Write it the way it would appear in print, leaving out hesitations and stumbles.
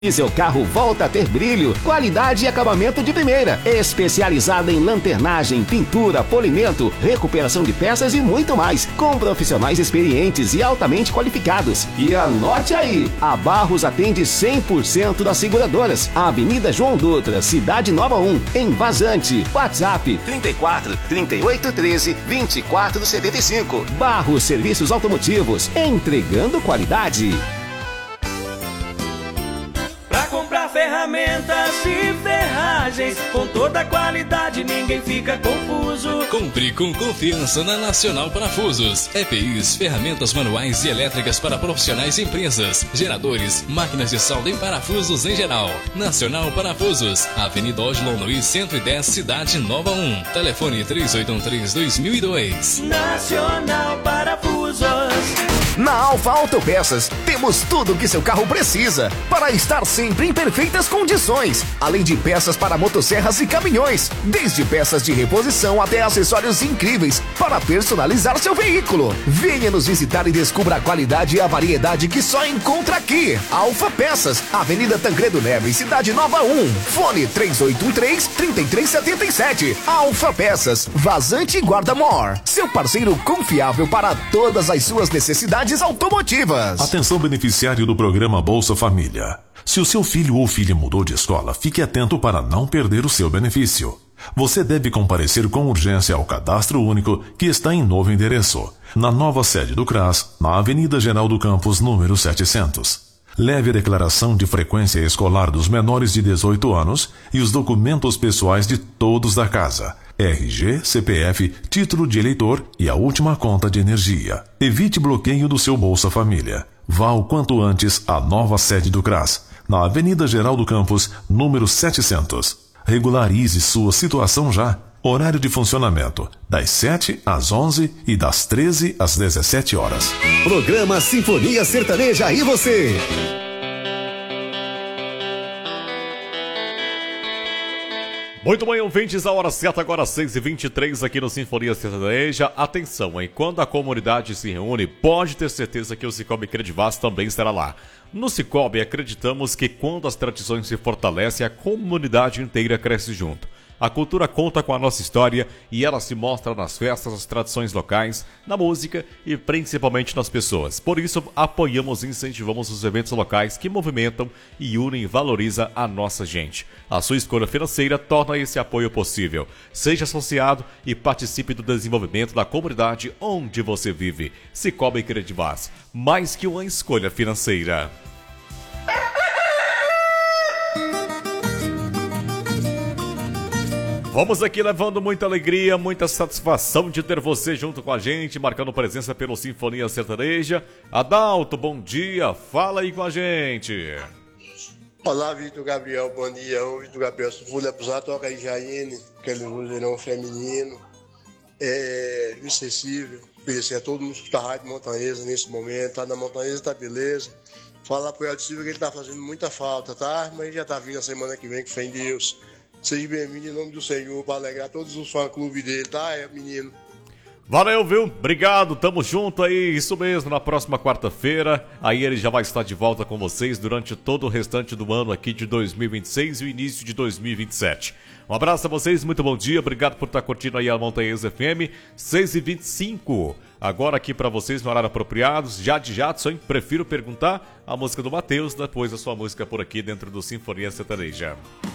E seu carro volta a ter brilho, qualidade e acabamento de primeira. Especializada em lanternagem, pintura, polimento, recuperação de peças e muito mais. Com profissionais experientes e altamente qualificados. E anote aí, a Barros atende 100% das seguradoras. Avenida João Dutra, Cidade Nova 1, em Vazante. WhatsApp 34 38 13 24 75. Barros Serviços Automotivos, entregando qualidade. Comprar ferramentas e ferragens com toda a qualidade, ninguém fica confuso. Compre com confiança na Nacional Parafusos. EPIs, ferramentas manuais e elétricas para profissionais e empresas, geradores, máquinas de solda em parafusos em geral. Nacional Parafusos, Avenida Oslo Luiz 110, Cidade Nova 1. Telefone 3813-2002. Nacional Parafusos. Na Alfa Autopeças, temos tudo o que seu carro precisa para estar sempre em perfeitas condições. Além de peças para motosserras e caminhões, desde peças de reposição até acessórios incríveis para personalizar seu veículo. Venha nos visitar e descubra a qualidade e a variedade que só encontra aqui. Alfa Peças, Avenida Tancredo Neves, Cidade Nova 1. Fone 3813-3377. Alfa Peças, Vazante e Guarda-Mor. Seu parceiro confiável para todas as suas necessidades automotivas. Atenção, beneficiário do programa Bolsa Família. Se o seu filho ou filha mudou de escola, fique atento para não perder o seu benefício. Você deve comparecer com urgência ao Cadastro Único, que está em novo endereço, na nova sede do CRAS, na Avenida Geraldo Campos, número 700. Leve a declaração de frequência escolar dos menores de 18 anos e os documentos pessoais de todos da casa. RG, CPF, título de eleitor e a última conta de energia. Evite bloqueio do seu Bolsa Família. Vá o quanto antes à nova sede do CRAS, na Avenida Geraldo Campos, número 700. Regularize sua situação já. Horário de funcionamento, das 7 às 11 e das 13 às 17 horas. Programa Sinfonia Sertaneja e você. Muito bem, ouvintes, a hora certa agora 6h23 aqui no Sinfonia Sertaneja. Atenção, hein? Quando a comunidade se reúne, pode ter certeza que o Cicobi Credivaz também estará lá. No Cicobi, acreditamos que quando as tradições se fortalecem, a comunidade inteira cresce junto. A cultura conta com a nossa história e ela se mostra nas festas, nas tradições locais, na música e principalmente nas pessoas. Por isso, apoiamos e incentivamos os eventos locais que movimentam e unem e valorizam a nossa gente. A sua escolha financeira torna esse apoio possível. Seja associado e participe do desenvolvimento da comunidade onde você vive. Cicobi Credivaz, mais que uma escolha financeira. Vamos aqui levando muita alegria, muita satisfação de ter você junto com a gente, marcando presença pelo Sinfonia Sertaneja. Adalto, bom dia, fala aí com a gente. Olá, Vitor Gabriel, bom dia. Eu, Vitor Gabriel, se for levar, toca aí Jaine, aquele vozeirão feminino, acessível. Oferecer a todo mundo que está na Rádio Montanhesa nesse momento, tá na Montanhesa, tá beleza. Fala pro Elcio Silva que ele tá fazendo muita falta, tá? Mas já tá vindo a semana que vem, que fé em Deus. Seja bem-vindo em nome do Senhor para alegrar todos os fã-clubes dele, tá, menino? Valeu, viu? Obrigado, tamo junto aí, isso mesmo, na próxima quarta-feira. Aí ele já vai estar de volta com vocês durante todo o restante do ano aqui de 2026 e o início de 2027. Um abraço a vocês, muito bom dia, obrigado por estar curtindo aí a Montanhesa FM, 6h25. Agora aqui pra vocês no horário apropriado, Jade Jadson, prefiro perguntar a música do Matheus, depois a sua música por aqui dentro do Sinfonia Sertaneja.